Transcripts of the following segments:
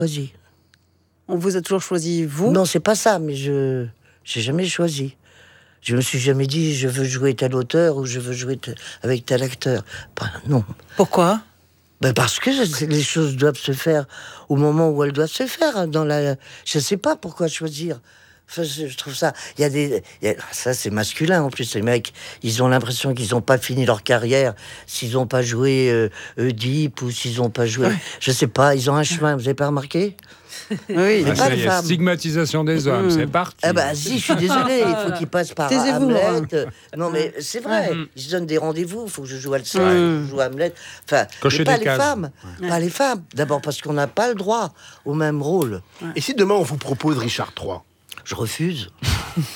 choisi. On vous a toujours choisi, vous ? Non, c'est pas ça, mais j'ai jamais choisi. Je me suis jamais dit, je veux jouer tel auteur ou je veux jouer avec tel acteur. Non. Pourquoi ? Parce que les choses doivent se faire au moment où elles doivent se faire. Je sais pas pourquoi choisir. Enfin, je trouve ça... ça, c'est masculin, en plus. Les mecs, ils ont l'impression qu'ils n'ont pas fini leur carrière s'ils n'ont pas joué Oedipe ou s'ils n'ont pas joué... Ouais. Je sais pas, ils ont un chemin. Vous n'avez pas remarqué ? Oui, ça y est, stigmatisation des hommes, c'est parti. Si, je suis désolé, il faut qu'ils passent par Hamlet. Non, mais c'est vrai, ils se donnent des rendez-vous. Il faut que je joue Alceste, je joue Hamlet. Enfin, mais pas les femmes. Pas les femmes. D'abord parce qu'on n'a pas le droit au même rôle. Et si demain on vous propose Richard III ? Je refuse. Pourquoi ?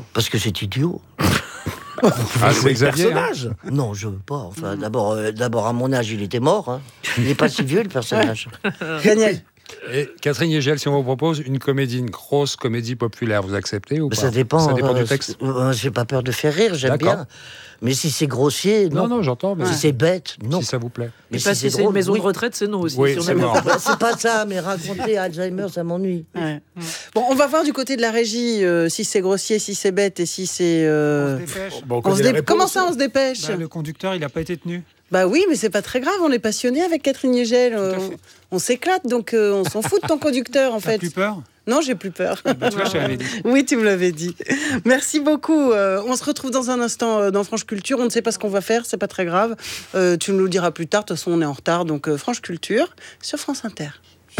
Parce que c'est idiot. C'est personnage. Non, je veux pas. Enfin, d'abord, à mon âge, il était mort. Hein. Il n'est pas si vieux, le personnage. Daniel. Et Catherine Yegel, si on vous propose une grosse comédie populaire, vous acceptez ou pas ? Ça dépend du texte. J'ai pas peur de faire rire, j'aime bien. Mais si c'est grossier, non. Non, j'entends. Mais si c'est bête, non. Si ça vous plaît. Mais si c'est une maison de retraite, c'est non aussi. Oui, c'est non. C'est pas ça, mais raconter Alzheimer, ça m'ennuie. Ouais. Bon, on va voir du côté de la régie si c'est grossier, si c'est bête et si c'est... On se dépêche. Comment ça, on se dépêche ? Le conducteur, il n'a pas été tenu. Bah oui, mais c'est pas très grave, on est passionné avec Catherine Yegel. On s'éclate, donc on s'en fout de ton conducteur, en fait. T'as plus peur ? Non, j'ai plus peur. Tu vois, je t'avais dit. Oui, tu me l'avais dit. Merci beaucoup. On se retrouve dans un instant dans France Culture. On ne sait pas ce qu'on va faire, c'est pas très grave. Tu nous le diras plus tard. De toute façon, on est en retard. Donc, France Culture sur France Inter.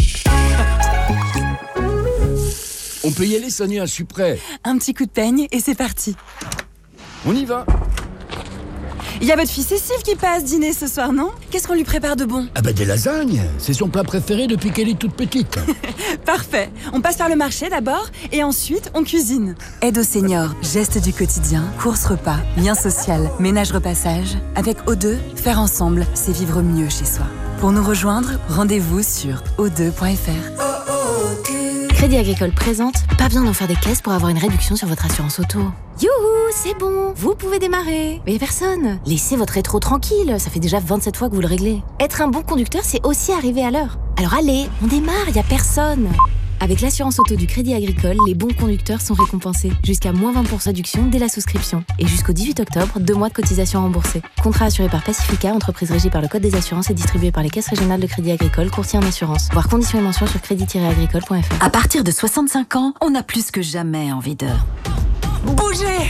On peut y aller, Sonia, je suis prêt. Un petit coup de peigne et c'est parti. On y va. Il y a votre fille Cécile qui passe dîner ce soir, non ? Qu'est-ce qu'on lui prépare de bon ? Des lasagnes. C'est son plat préféré depuis qu'elle est toute petite. Parfait. On passe par le marché d'abord et ensuite on cuisine. Aide aux seniors, gestes du quotidien, courses repas, lien social, ménage repassage. Avec O2, faire ensemble, c'est vivre mieux chez soi. Pour nous rejoindre, rendez-vous sur o2.fr. Crédit Agricole présente, pas besoin d'en faire des caisses pour avoir une réduction sur votre assurance auto. Youhou, c'est bon, vous pouvez démarrer. Mais y a personne. Laissez votre rétro tranquille, ça fait déjà 27 fois que vous le réglez. Être un bon conducteur, c'est aussi arriver à l'heure. Alors allez, on démarre, y a personne. Avec l'assurance auto du Crédit Agricole, les bons conducteurs sont récompensés. Jusqu'à moins 20% de réduction dès la souscription. Et jusqu'au 18 octobre, 2 mois de cotisation remboursée. Contrat assuré par Pacifica, entreprise régie par le Code des assurances et distribué par les caisses régionales de Crédit Agricole, courtier en assurance. Voir conditions et mentions sur crédit-agricole.fr. À partir de 65 ans, on a plus que jamais envie de... bouger.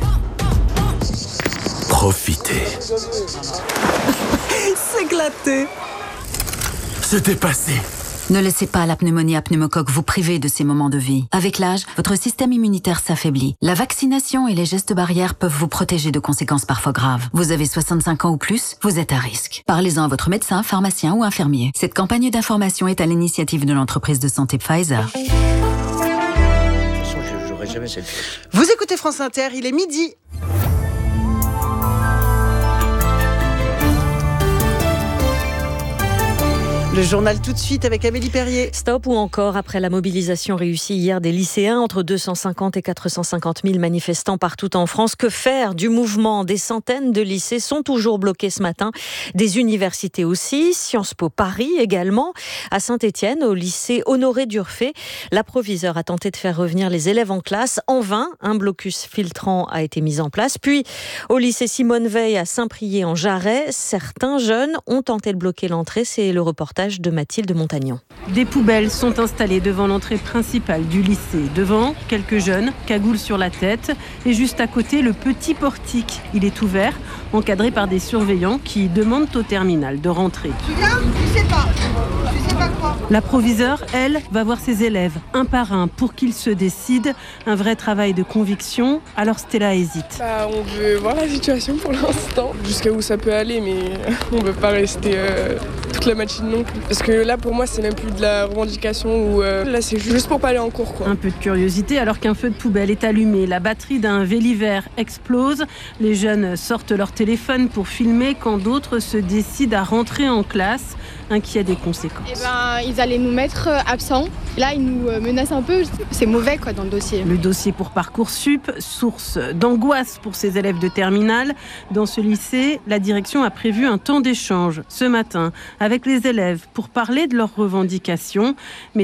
Profitez. S'éclater. Se dépasser. Ne laissez pas la pneumonie à pneumocoque vous priver de ces moments de vie. Avec l'âge, votre système immunitaire s'affaiblit. La vaccination et les gestes barrières peuvent vous protéger de conséquences parfois graves. Vous avez 65 ans ou plus, vous êtes à risque. Parlez-en à votre médecin, pharmacien ou infirmier. Cette campagne d'information est à l'initiative de l'entreprise de santé Pfizer. De toute façon, je n'aurai jamais cette chose. Vous écoutez France Inter, il est midi. Le journal tout de suite avec Amélie Perrier. Stop ou encore après la mobilisation réussie hier des lycéens, entre 250 et 450 000 manifestants partout en France. Que faire du mouvement ? Des centaines de lycées sont toujours bloqués ce matin. Des universités aussi, Sciences Po Paris également. À Saint-Étienne, au lycée Honoré d'Urfé, la proviseure a tenté de faire revenir les élèves en classe. En vain, un blocus filtrant a été mis en place. Puis, au lycée Simone Veil à Saint-Priest-en-Jarret, certains jeunes ont tenté de bloquer l'entrée. C'est le reportage de Mathilde Montagnon. Des poubelles sont installées devant l'entrée principale du lycée. Devant, quelques jeunes, cagoule sur la tête. Et juste à côté, le petit portique. Il est ouvert, encadré par des surveillants qui demandent au terminal de rentrer. Tu viens ? Tu sais pas. Tu sais pas quoi ? La proviseure, elle, va voir ses élèves, un par un, pour qu'ils se décident. Un vrai travail de conviction. Alors Stella hésite. On veut voir la situation pour l'instant. Jusqu'à où ça peut aller, mais on ne veut pas rester toute la matinée non plus. Parce que là, pour moi, c'est même plus de la revendication. Là, c'est juste pour pas aller en cours, quoi. Un peu de curiosité, alors qu'un feu de poubelle est allumé. La batterie d'un Véliver explose. Les jeunes sortent leur téléphone pour filmer quand d'autres se décident à rentrer en classe, inquiets des conséquences. Ils allaient nous mettre absents Là, ils nous menacent un peu. C'est mauvais quoi, dans le dossier. Le dossier pour Parcoursup, source d'angoisse pour ces élèves de terminale. Dans ce lycée, la direction a prévu un temps d'échange ce matin avec les élèves pour parler de leurs revendications. Mais